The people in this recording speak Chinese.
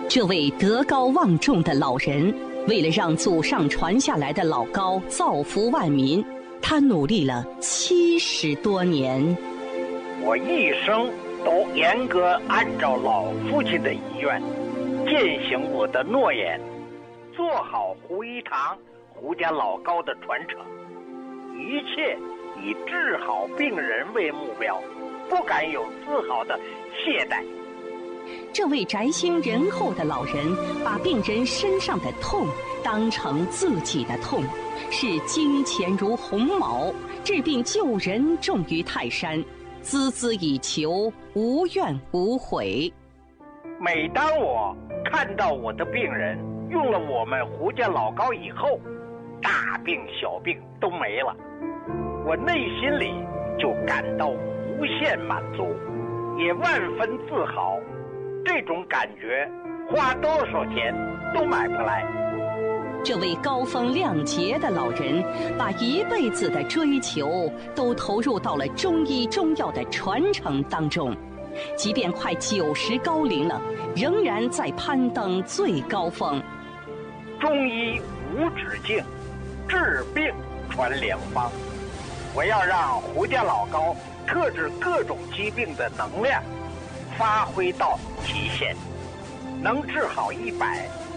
这位德高望重的老人，为了让祖上传下来的老高造福万民，他努力了70多年。 我一生都严格按照老父亲的遗愿，践行我的诺言，做好胡一堂胡家老高的传承，一切以治好病人为目标，不敢有丝毫的懈怠。 这位宅心仁厚的老人，把病人身上的痛当成自己的痛，视金钱如鸿毛，治病救人重于泰山，孜孜以求，无怨无悔。 每当我看到我的病人用了我们胡家老高以后，大病小病都没了，我内心里就感到无限满足，也万分自豪。这种感觉花多少钱都买不来。 这位高风亮节的老人，把一辈子的追求都投入到了中医中药的传承当中，即便快90高龄了，仍然在攀登最高峰。 中医无止境，治病传良方。我要让胡家老高克制各种疾病的能量发挥到极限，能治好100